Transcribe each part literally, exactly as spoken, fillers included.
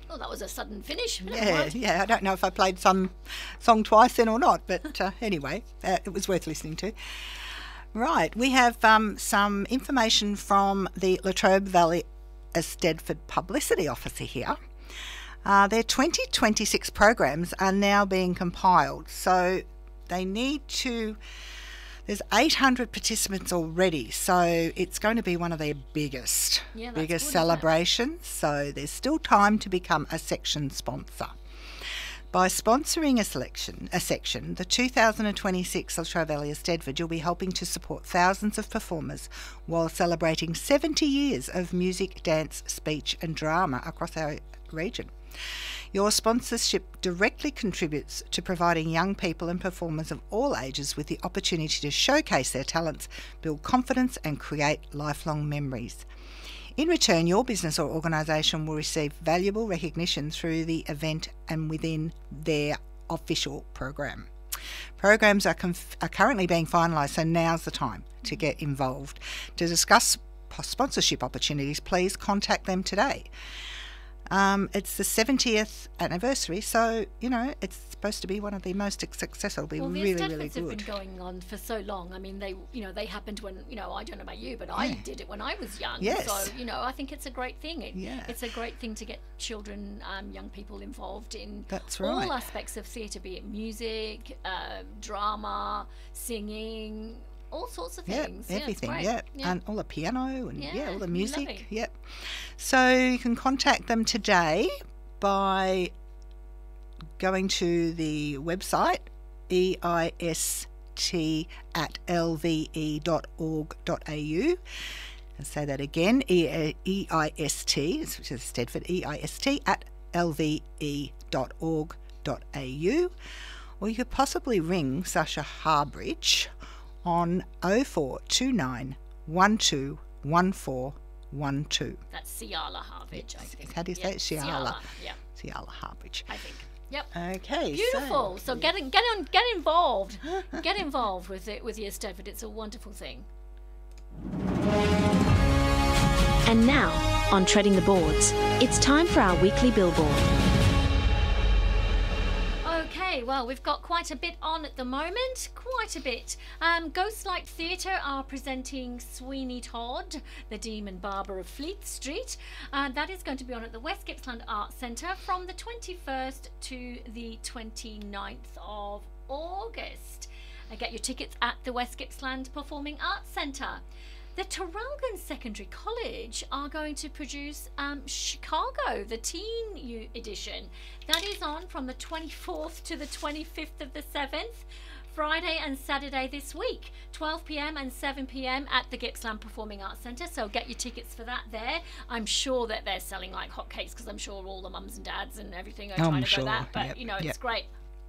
Oh, that was a sudden finish. Never Yeah, mind. yeah. I don't know if I played some song twice then or not, but uh, anyway, uh, it was worth listening to. Right, we have um, some information from the Latrobe Valley Eisteddfod Publicity Officer here. Uh, their twenty twenty-six programs are now being compiled, so they need to... There's eight hundred participants already, so it's going to be one of their biggest, Yeah, that's biggest good, isn't it? celebrations. So there's still time to become a section sponsor. By sponsoring a selection, a section, the two thousand twenty-six Latrobe Valley Eisteddfod, you'll be helping to support thousands of performers while celebrating seventy years of music, dance, speech and drama across our region. Your sponsorship directly contributes to providing young people and performers of all ages with the opportunity to showcase their talents, build confidence and create lifelong memories. In return, your business or organisation will receive valuable recognition through the event and within their official program. Programs are, conf- are currently being finalised, so now's the time to get involved. To discuss sponsorship opportunities, please contact them today. Um, it's the seventieth anniversary, so, you know, it's supposed to be one of the most successful. It'll be Well, the really, Eisteddfods really have good. been going on for so long. I mean, they, you know, they happened when, you know, I don't know about you, but I Yeah. did it when I was young. Yes. So, you know, I think it's a great thing. It, Yeah. It's a great thing to get children, um, young people involved in That's all right. aspects of theatre, be it music, uh, drama, singing, all sorts of Yeah, things. Yeah, it's everything, great. yeah. yeah. And all the piano and, yeah, Yeah, all the music, lovely. yep. So you can contact them today by going to the website E I S T at l v e dot org dot a u. And say that again, E- E-I-S-T, which is Eisteddfod, E I S T at l v e dot org dot a u. Or you could possibly ring Sasha Harbridge on oh four two nine one two one four one two. That's Ciala Harvage, I think. How do you say Yeah, it? Ciala. Yeah, Ciala Harbridge. I think. Yep. Okay. Beautiful. So, So, get in, get on, get involved. Get involved with it with your Eisteddfod. It's a wonderful thing. And now, on Treading the Boards, it's time for our weekly billboard. Okay, well, we've got quite a bit on at the moment, quite a bit. Um, Ghostlight Theatre are presenting Sweeney Todd, the Demon Barber of Fleet Street. Uh, that is going to be on at the West Gippsland Arts Centre from the twenty-first to the twenty-ninth of August. Uh, get your tickets at the West Gippsland Performing Arts Centre. The Traralgon Secondary College are going to produce um, Chicago, the teen U edition. That is on from the twenty-fourth to the twenty-fifth of the seventh, Friday and Saturday this week, twelve p m and seven p m at the Gippsland Performing Arts Centre. So get your tickets for that there. I'm sure that they're selling like hotcakes because I'm sure all the mums and dads and everything are I'm trying to sure, go that. But, yep, you know, it's yep. great.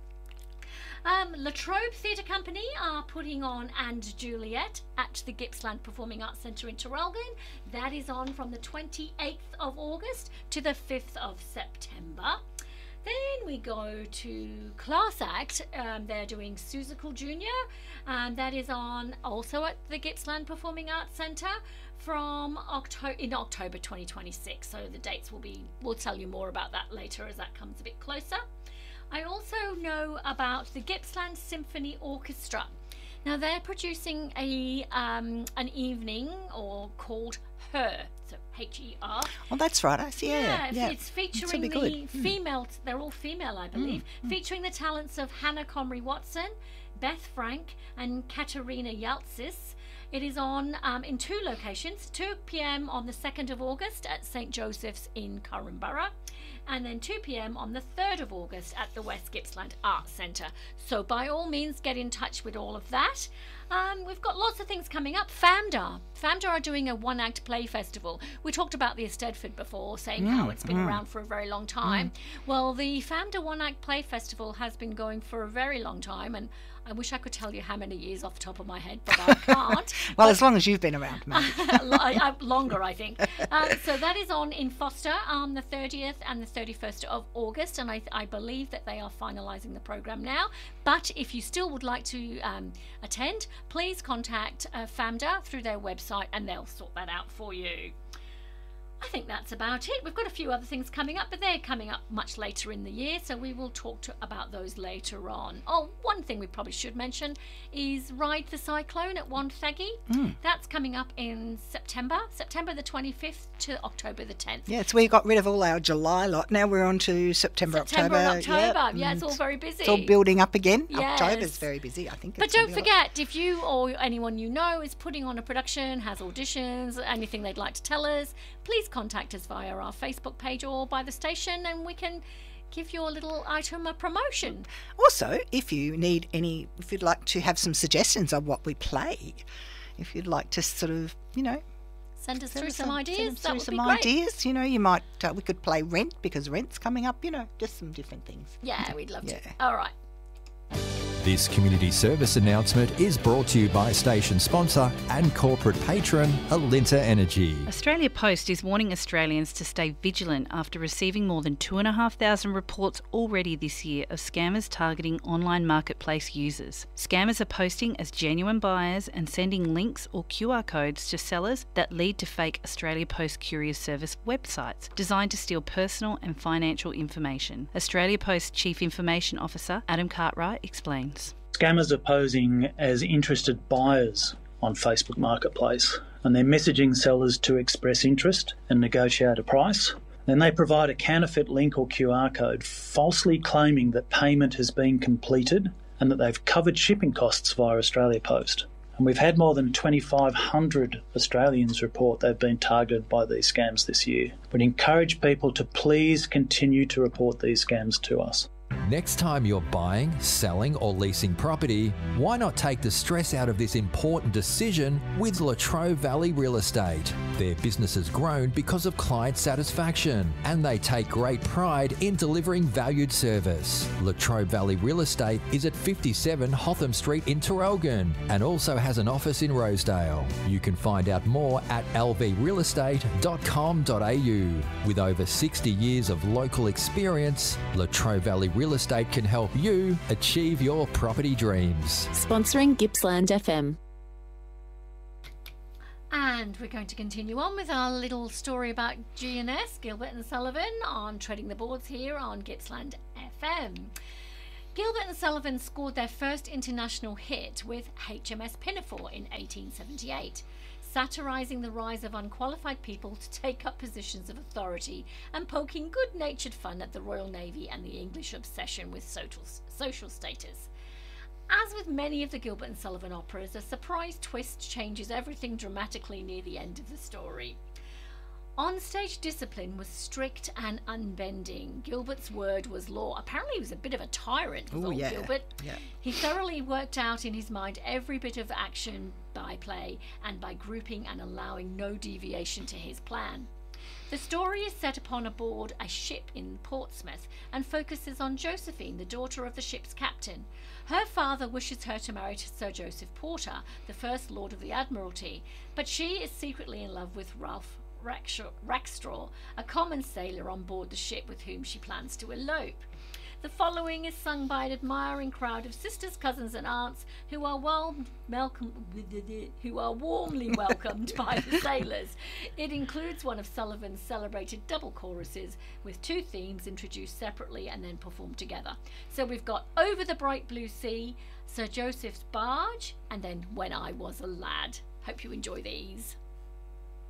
Um, Latrobe Theatre Company are putting on And Juliet at the Gippsland Performing Arts Centre in Traralgon. That is on from the twenty-eighth of August to the fifth of September. Then we go to Class Act. Um, they're doing Susical Junior, and that is on also at the Gippsland Performing Arts Centre from October in October twenty twenty-six. So the dates will be. We'll tell you more about that later as that comes a bit closer. I also know about the Gippsland Symphony Orchestra. Now they're producing a um, an evening or called Her, so H E R. oh, that's right. I see. Yeah, it's- yeah. it's featuring This'll be the good. Mm. female. They're all female, I believe. Featuring the talents of Hannah Comrie Watson, Beth Frank, and Katerina Yaltsis. It is on um, in two locations: two p m on the second of August at Saint Joseph's in Corranborough, and then two p m on the third of August at the West Gippsland Arts Centre. So by all means, get in touch with all of that. Um, we've got lots of things coming up. FAMDA. FAMDA are doing a one-act play festival. We talked about the Eisteddfod before, saying how it's been around for a very long time. Well, the FAMDA one-act play festival has been going for a very long time, and I wish I could tell you how many years off the top of my head, but I can't. Well, as long as you've been around, maybe. I- I- longer, I think. Um, so that is on in Foster on the thirtieth and the thirty-first of August, and I, I believe that they are finalising the programme now. But if you still would like to um, attend, please contact uh, FAMDA through their website, and they'll sort that out for you. I think that's about it. We've got a few other things coming up, but they're coming up much later in the year, so we will talk to, about those later on. Oh, one thing we probably should mention is Ride the Cyclone at Wonthaggi. Mm. That's coming up in September, September the twenty-fifth to October the tenth. Yeah, so we got rid of all our July lot. Now we're on to September, September October. October. Yep. Yeah, it's Mm. all very busy. It's all building up again. Yes. October's very busy, I think. But It's don't gonna be forget, if you or anyone you know is putting on a production, has auditions, anything they'd like to tell us, please contact us via our Facebook page or by the station, and we can give your little item a promotion. Also, if you need any, if you'd like to have some suggestions of what we play, if you'd like to sort of, you know, send us send through us some, some ideas. send us That through would some be great. ideas. You know, you might uh, we could play Rent because Rent's coming up. You know, just some different things. Yeah, we'd love Yeah. to. All right. This community service announcement is brought to you by station sponsor and corporate patron Alinta Energy. Australia Post is warning Australians to stay vigilant after receiving more than two thousand five hundred reports already this year of scammers targeting online marketplace users. Scammers are posting as genuine buyers and sending links or Q R codes to sellers that lead to fake Australia Post Courier Service websites designed to steal personal and financial information. Australia Post Chief Information Officer Adam Cartwright explains. Scammers are posing as interested buyers on Facebook Marketplace, and they're messaging sellers to express interest and negotiate a price. Then they provide a counterfeit link or Q R code, falsely claiming that payment has been completed and that they've covered shipping costs via Australia Post. And we've had more than twenty-five hundred Australians report they've been targeted by these scams this year. We'd encourage people to please continue to report these scams to us. Next time you're buying, selling or leasing property, why not take the stress out of this important decision with Latrobe Valley Real Estate? Their business has grown because of client satisfaction, and they take great pride in delivering valued service. Latrobe Valley Real Estate is at fifty-seven Hotham Street in Traralgon and also has an office in Rosedale. You can find out more at l v real estate dot com dot a u. With over sixty years of local experience, Latrobe Valley Real Estate can help you achieve your property dreams. Sponsoring Gippsland F M. And we're going to continue on with our little story about G and S, Gilbert and Sullivan, on Treading the Boards here on Gippsland F M. Gilbert and Sullivan scored their first international hit with H M S Pinafore in eighteen seventy-eight, satirising the rise of unqualified people to take up positions of authority and poking good-natured fun at the Royal Navy and the English obsession with social, social status. As with many of the Gilbert and Sullivan operas, a surprise twist changes everything dramatically near the end of the story. On-stage discipline was strict and unbending. Gilbert's word was law. Apparently he was a bit of a tyrant with Ooh, old yeah. Gilbert. Yeah. He thoroughly worked out in his mind every bit of action by play and by grouping and allowing no deviation to his plan. The story is set upon aboard a ship in Portsmouth and focuses on Josephine, the daughter of the ship's captain. Her father wishes her to marry to Sir Joseph Porter, the First Lord of the Admiralty, but she is secretly in love with Ralph Rackstraw, a common sailor on board the ship with whom she plans to elope. The following is sung by an admiring crowd of sisters, cousins and aunts who are, well, welcome, who are warmly welcomed by the sailors. It includes one of Sullivan's celebrated double choruses with two themes introduced separately and then performed together. So we've got Over the Bright Blue Sea, Sir Joseph's Barge, and then When I Was a Lad. Hope you enjoy these.